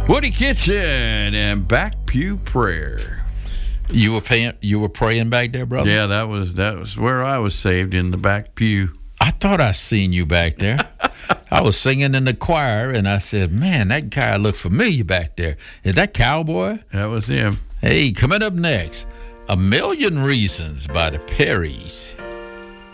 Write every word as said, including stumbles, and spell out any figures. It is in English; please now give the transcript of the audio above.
Woody Kitchen and Back Pew Prayer. You were paying, you were praying back there, brother? Yeah, that was that was where I was saved, in the back pew. I thought I seen you back there. I was singing in the choir, and I said, man, that guy looked familiar back there. Is that Cowboy? That was him. Hey, coming up next, A Million Reasons by the Perrys.